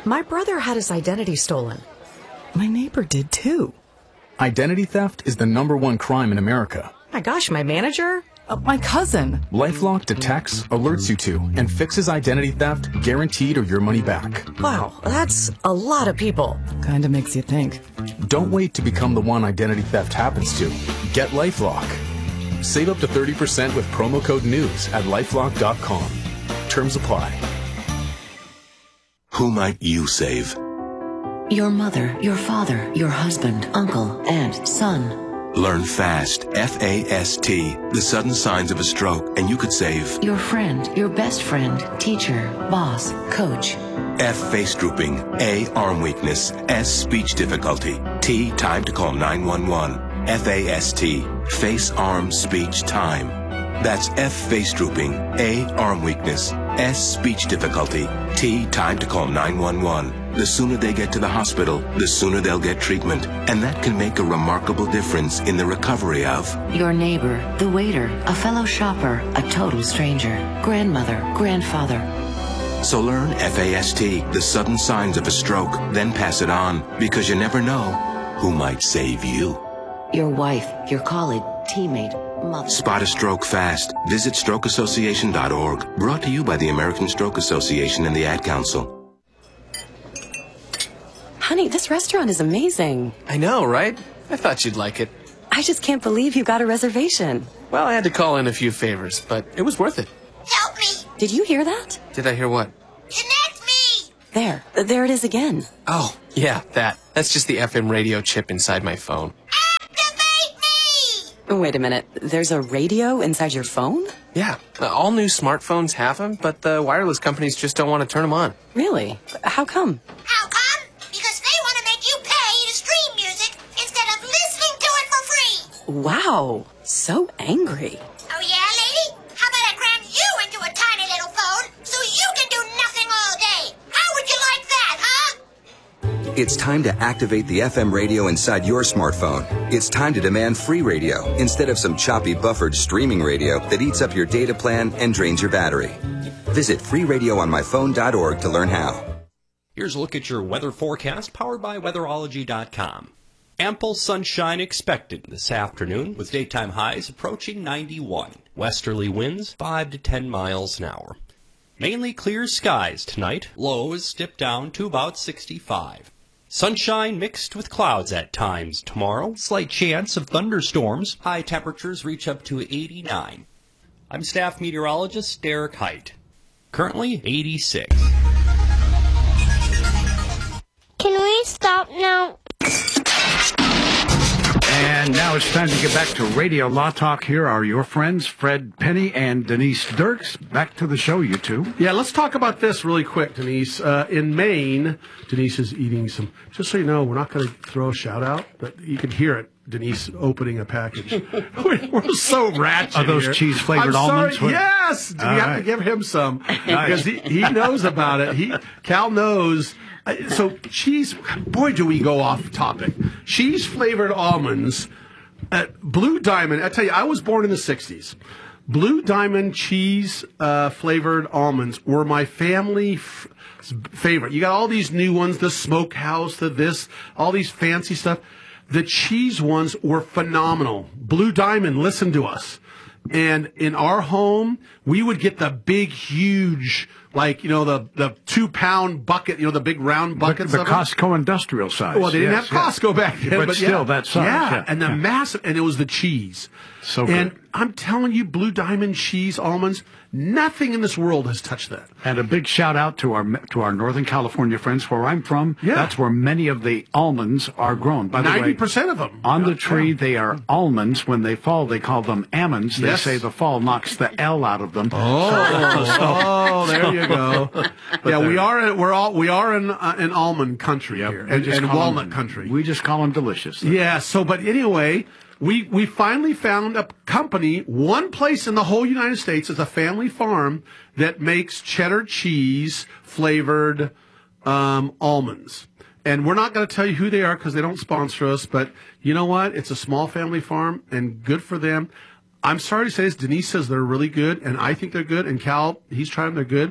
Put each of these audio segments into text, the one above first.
My brother had his identity stolen. My neighbor did too. Identity theft is the #1 crime in America. My gosh, my manager? My cousin. LifeLock detects, alerts you to, and fixes identity theft, guaranteed or your money back. Wow, that's a lot of people. Kinda makes you think. Don't wait to become the one identity theft happens to. Get LifeLock. Save up to 30% with promo code NEWS at lifelock.com. Terms apply. Who might you save? Your mother, your father, your husband, uncle, aunt, son. Learn FAST, F-A-S-T, the sudden signs of a stroke, and you could save. Your friend, your best friend, teacher, boss, coach. F, face drooping. A, arm weakness. S, speech difficulty. T, time to call 911. F-A-S-T, face, arm, speech, time. That's F, face drooping. A, arm weakness. S, speech difficulty. T, time to call 911. The sooner they get to the hospital, the sooner they'll get treatment. And that can make a remarkable difference in the recovery of your neighbor, the waiter, a fellow shopper, a total stranger, grandmother, grandfather. So learn FAST, the sudden signs of a stroke, then pass it on, because you never know who might save you. Your wife, your colleague, teammate, mother. Spot a stroke fast. Visit strokeassociation.org. Brought to you by the American Stroke Association and the Ad Council. Honey, this restaurant is amazing. I know, right? I thought you'd like it. I just can't believe you got a reservation. Well, I had to call in a few favors, but it was worth it. Help me! Did you hear that? Did I hear what? Connect me! There it is again. Oh, yeah, that. That's just the FM radio chip inside my phone. Activate me! Wait a minute. There's a radio inside your phone? Yeah, all new smartphones have them, but the wireless companies just don't want to turn them on. Really? How come? How come? Because they want to make you pay to stream music instead of listening to it for free. Wow, so angry. Oh yeah, lady? How about I cram you into a tiny little phone so you can do nothing all day? How would you like that, huh? It's time to activate the FM radio inside your smartphone. It's time to demand free radio instead of some choppy buffered streaming radio that eats up your data plan and drains your battery. Visit freeradioonmyphone.org to learn how. Here's a look at your weather forecast powered by weatherology.com. Ample sunshine expected this afternoon with daytime highs approaching 91. Westerly winds 5 to 10 miles an hour. Mainly clear skies tonight. Lows dip down to about 65. Sunshine mixed with clouds at times tomorrow. Slight chance of thunderstorms. High temperatures reach up to 89. I'm staff meteorologist Derek Height. Currently 86. Can we stop now? And now it's time to get back to Radio Law Talk. Here are your friends, Fred Penny and Denise Dirks. Back to the show, you two. Yeah, let's talk about this really quick, Denise. In Maine, Denise is eating some, just so you know, we're not going to throw a shout out, but you can hear it. Denise opening a package. We're so ratchet. Are those cheese-flavored almonds? Yes! We have to give him some. Because he knows about it. Cal knows. So cheese, boy, do we go off topic. Cheese-flavored almonds, Blue Diamond, I tell you, I was born in the 60s. Blue Diamond cheese-flavored almonds were my family favorite. You got all these new ones, the Smokehouse, all these fancy stuff. The cheese ones were phenomenal. Blue Diamond, listen to us. And in our home, we would get the big, huge, like, the 2-pound bucket, the big round buckets. The Costco industrial size. Well, they didn't have Costco back then. But still, that size. Yeah, and the massive, and it was the cheese. So good. And I'm telling you, Blue Diamond cheese almonds, nothing in this world has touched that. And a big shout out to our Northern California friends where I'm from. Yeah. That's where many of the almonds are grown. By the way, 90% of them. On the tree, they are almonds. When they fall, they call them almonds. They say the fall knocks the L out of them. Oh, there you go. Yeah, we are in almond country here, and walnut country. We just call them delicious. Yeah. So, but anyway, we finally found a company. One place in the whole United States is a family farm that makes cheddar cheese flavored almonds. And we're not going to tell you who they are because they don't sponsor us. But you know what? It's a small family farm, and good for them. I'm sorry to say this. Denise says they're really good, and I think they're good. And Cal, he's tried them. They're good.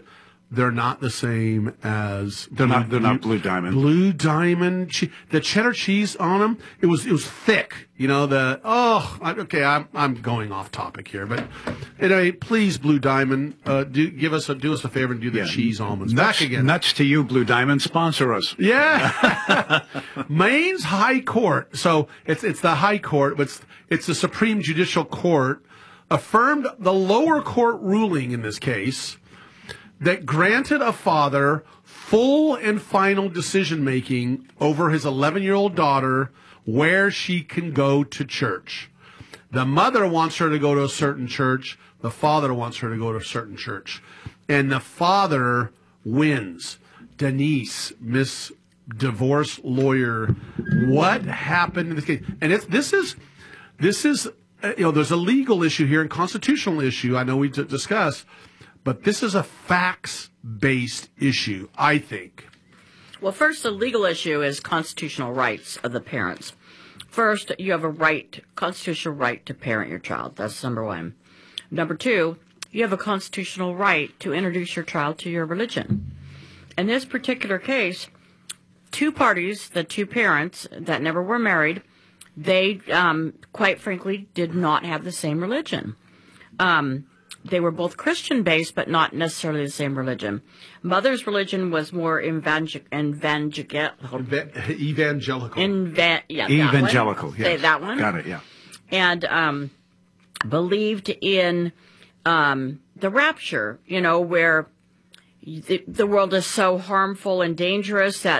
they're not the same as they're not Blue Diamond. Blue Diamond, the cheddar cheese on them, it was thick. You know I'm going off topic here, but anyway, please, Blue Diamond, do us a favor and do the cheese almonds back again. Nuts to you, Blue Diamond, sponsor us. Yeah, Maine's High Court. So it's the High Court, but it's the Supreme Judicial Court affirmed the lower court ruling in this case that granted a father full and final decision-making over his 11-year-old daughter where she can go to church. The mother wants her to go to a certain church. The father wants her to go to a certain church. And the father wins. Denise, Miss Divorce Lawyer, what happened in this case? And this is there's a legal issue here and constitutional issue. I know we discussed. But this is a facts-based issue, I think. Well, first, the legal issue is constitutional rights of the parents. First, you have a constitutional right to parent your child. That's number one. Number two, you have a constitutional right to introduce your child to your religion. In this particular case, two parties, the two parents that never were married, they, quite frankly, did not have the same religion. They were both Christian-based, but not necessarily the same religion. Mother's religion was more evangelical. Evangelical, yes. Say that one. Got it, yeah. And believed in the rapture, where the world is so harmful and dangerous that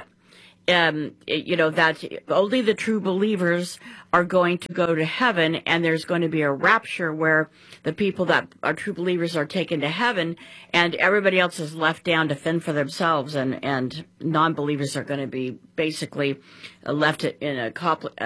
that only the true believers are going to go to heaven, and there's going to be a rapture where the people that are true believers are taken to heaven, and everybody else is left down to fend for themselves, and non-believers are going to be basically left in a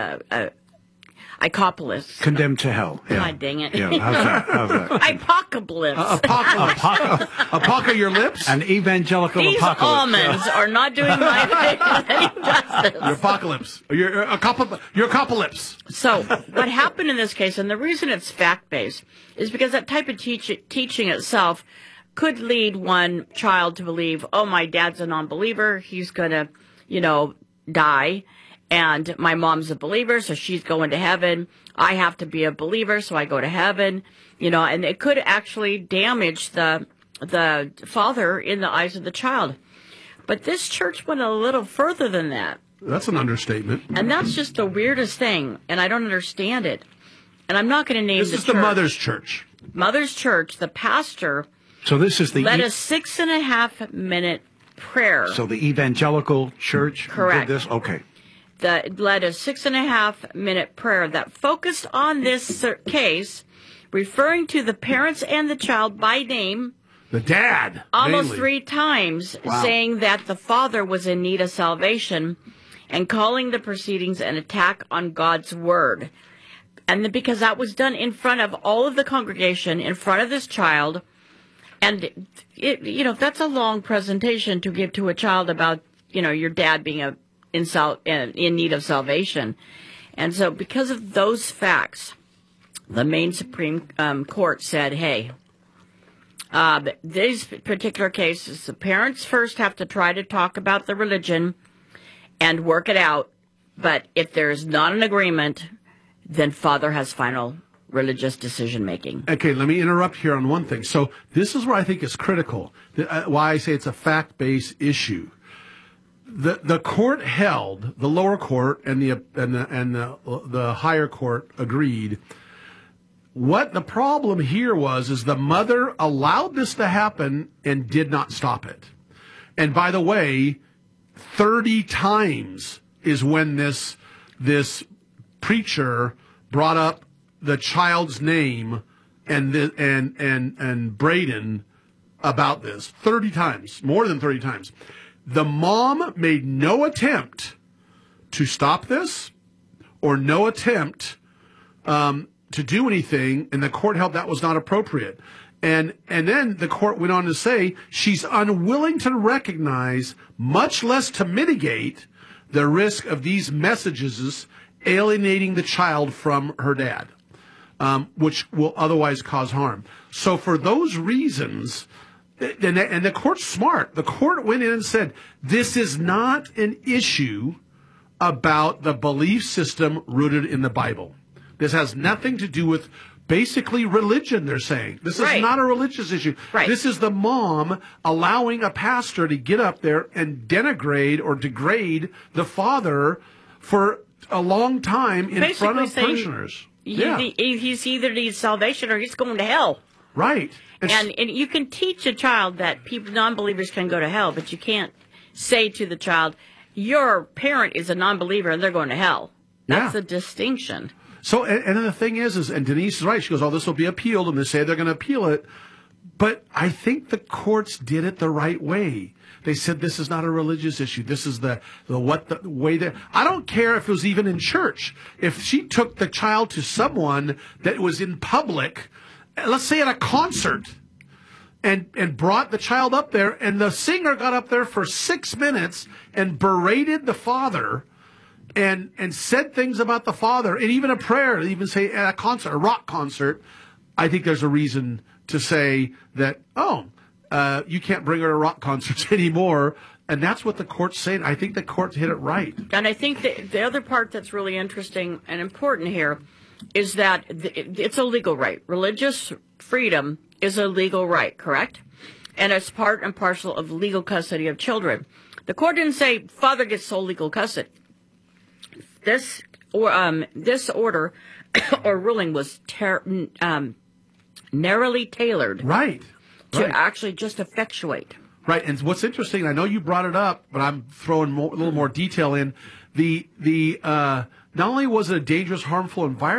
Icopolis. Condemned to hell. Yeah. God dang it. Yeah, how's that? Apocalypse. Apoca your lips? An evangelical These apocalypse. almonds are not doing my any justice. Your apocalypse. Your apocalypse. So what happened in this case, and the reason it's fact-based, is because that type of teaching itself could lead one child to believe, oh, my dad's a non-believer, he's going to, die. And my mom's a believer, so she's going to heaven. I have to be a believer, so I go to heaven. And it could actually damage the father in the eyes of the child. But this church went a little further than that. That's an understatement. And that's just the weirdest thing, and I don't understand it. And I'm not going to name the church. This is the Mother's Church. Mother's Church, the pastor So this is the led a 6.5-minute prayer. So the evangelical church Correct. did this? Okay. That led a 6.5-minute prayer that focused on this case, referring to the parents and the child by name. The dad. Almost mainly. 3 times, Wow. saying that the father was in need of salvation and calling the proceedings an attack on God's word. And because that was done in front of all of the congregation, in front of this child, and that's a long presentation to give to a child about, your dad being in need of salvation. And so because of those facts, the Maine Supreme Court said, hey, these particular cases, the parents first have to try to talk about the religion and work it out. But if there's not an agreement, then father has final religious decision-making. Okay, let me interrupt here on one thing. So this is where I think is critical, why I say it's a fact-based issue. The court held, the lower court and the higher court agreed. What the problem here is the mother allowed this to happen and did not stop it. And by the way, 30 times is when this preacher brought up the child's name and Braden about this. 30 times, more than 30 times. The mom made no attempt to stop this or no attempt to do anything, and the court held that was not appropriate. And then the court went on to say she's unwilling to recognize, much less to mitigate, the risk of these messages alienating the child from her dad, which will otherwise cause harm. So for those reasons, And the court's smart. The court went in and said, this is not an issue about the belief system rooted in the Bible. This has nothing to do with basically religion, they're saying. This is not a religious issue. Right. This is the mom allowing a pastor to get up there and denigrate or degrade the father for a long time in Basically front of saying parishioners. He's either needs salvation or he's going to hell. Right. And you can teach a child that non-believers can go to hell, but you can't say to the child, your parent is a non-believer and they're going to hell. That's a distinction. So, and then the thing is, and Denise is right, she goes, this will be appealed, and they say they're going to appeal it. But I think the courts did it the right way. They said this is not a religious issue. This is the way that, I don't care if it was even in church. If she took the child to someone that was in public, let's say at a concert, and brought the child up there, and the singer got up there for 6 minutes and berated the father, and said things about the father, and even a prayer, even say at a concert, a rock concert, I think there's a reason to say that, you can't bring her to rock concerts anymore. And that's what the court's saying. I think the court hit it right. And I think the other part that's really interesting and important here is that it's a legal right. Religious freedom is a legal right, correct? And it's part and parcel of legal custody of children. The court didn't say father gets sole legal custody. This order or ruling was narrowly tailored, to actually just effectuate. Right, and what's interesting, I know you brought it up, but I'm throwing a little more detail in. Not only was it a dangerous, harmful environment.